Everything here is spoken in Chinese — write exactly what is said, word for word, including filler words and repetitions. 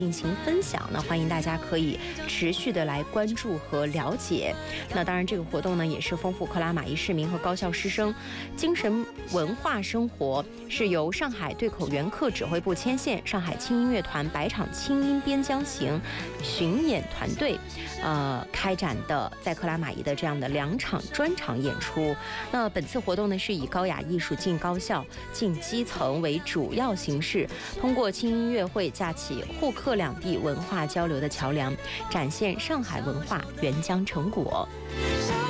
进行分享，那欢迎大家可以持续的来关注和了解。那当然，这个活动呢也是丰富克拉玛依市民和高校师生精神文化生活，是由上海对口原客指挥部牵线，上海轻音乐团百场轻音边疆行巡演团队，呃开展的在克拉玛依的这样的两场专场演出。那本次活动呢是以高雅艺术进高校、进基层为主要形式，通过轻音乐会架起沪克两地文化交流的桥梁，展现上海文化原浆成果。